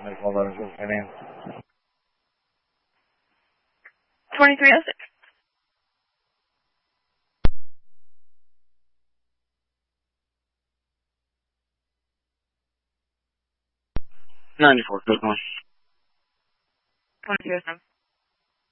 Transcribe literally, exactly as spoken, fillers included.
Miss Lovato, what's your name? twenty-three oh six. ninety-four, good one. twenty-three oh seven.